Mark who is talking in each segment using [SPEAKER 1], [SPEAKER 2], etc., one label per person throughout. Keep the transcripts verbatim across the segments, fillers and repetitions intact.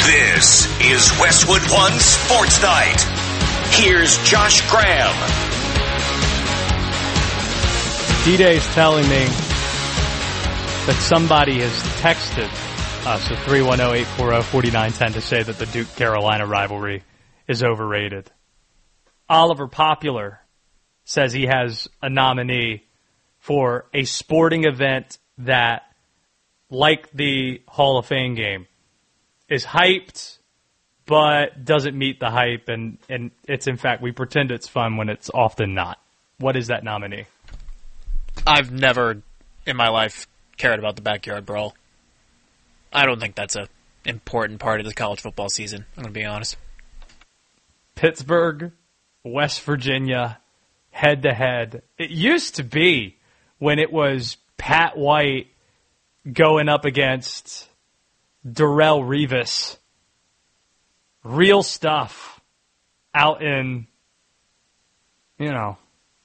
[SPEAKER 1] This is Westwood One Sports Night. Here's Josh Graham.
[SPEAKER 2] D-Day's telling me that somebody has texted us at three one zero, eight four zero, four nine one zero to say that the Duke-Carolina rivalry is overrated. Oliver Popular says he has a nominee for a sporting event that, like the Hall of Fame game, is hyped but doesn't meet the hype, and, and it's, in fact, we pretend it's fun when it's often not. What is that nominee?
[SPEAKER 3] I've never in my life cared about the backyard brawl. I don't think that's a important part of the college football season, I'm going to be honest.
[SPEAKER 2] Pittsburgh, West Virginia, head-to-head. It used to be when it was Pat White going up against Darrelle Revis. Real stuff out in, you know,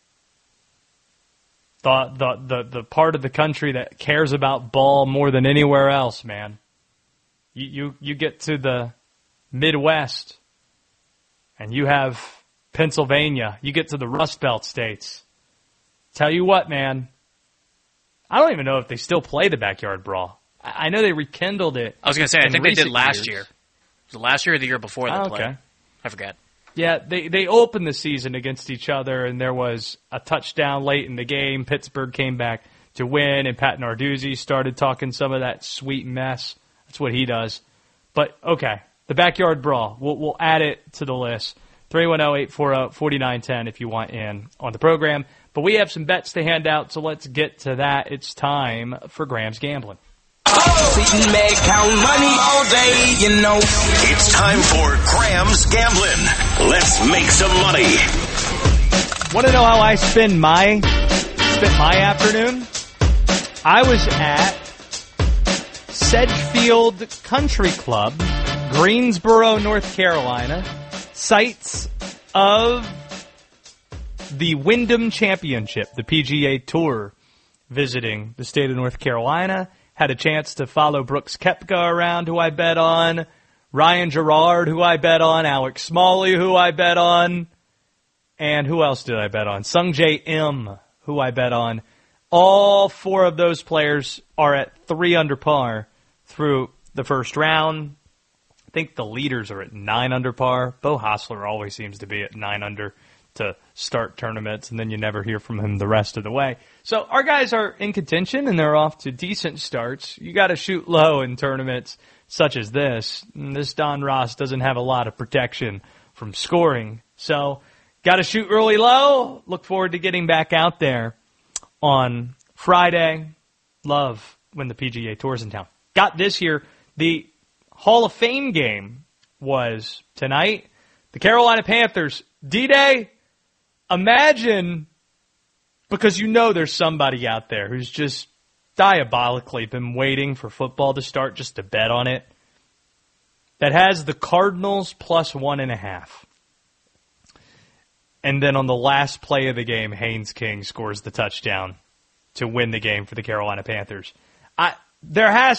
[SPEAKER 2] the, the the the part of the country that cares about ball more than anywhere else, man. You you, you get to the Midwest and you have Pennsylvania. You get to the Rust Belt states. Tell you what, man, I don't even know if they still play the backyard brawl. I know they rekindled it.
[SPEAKER 3] I was going to say, I think they did last
[SPEAKER 2] years.
[SPEAKER 3] year. Was it last year or the year before they
[SPEAKER 2] oh,
[SPEAKER 3] played?
[SPEAKER 2] Okay.
[SPEAKER 3] I forget.
[SPEAKER 2] Yeah, they, they opened the season against each other, and there was a touchdown late in the game. Pittsburgh came back to win, and Pat Narduzzi started talking some of that sweet mess. That's what he does. But, okay, the backyard brawl. We'll, we'll add it to the list. three one zero, eight four zero, four nine one zero if you want in on the program. But we have some bets to hand out, so let's get to that. It's time for Graham's Gambling.
[SPEAKER 4] Sitting back counting money all day, you know.
[SPEAKER 1] It's time for Graham's Gambling. Let's make some money.
[SPEAKER 2] Want to know how I spend my spent my afternoon? I was at Sedgefield Country Club, Greensboro, North Carolina, sites of the Wyndham Championship, the P G A Tour, visiting the state of North Carolina. Had a chance to follow Brooks Koepka around, who I bet on, Ryan Gerard, who I bet on, Alex Smalley, who I bet on, and who else did I bet on? Sungjae Im, who I bet on. All four of those players are at three under par through the first round. I think the leaders are at nine under par. Bo Hostler always seems to be at nine under to start tournaments, and then you never hear from him the rest of the way. So our guys are in contention, and they're off to decent starts. You got to shoot low in tournaments such as this. And this Don Ross doesn't have a lot of protection from scoring. So got to shoot really low. Look forward to getting back out there on Friday. Love when the P G A Tour's in town. Got this here. The Hall of Fame game was tonight. The Carolina Panthers, D-Day. Imagine, because you know there's somebody out there who's just diabolically been waiting for football to start just to bet on it, that has the Cardinals plus one and a half. And then on the last play of the game, Haynes King scores the touchdown to win the game for the Carolina Panthers. I, there has